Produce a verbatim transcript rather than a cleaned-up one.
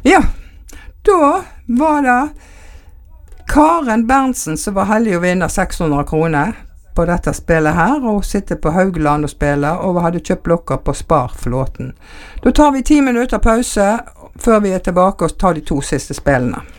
Ja, da var det Karen Berntsen som var heldig å vinne seks hundre kroner på dette spillet her, og sitter på Haugland og spiller, og hadde kjøpt blokker på Sparflåten. Da tar vi ti minutter pause før vi er tilbake og tar de to siste spillene.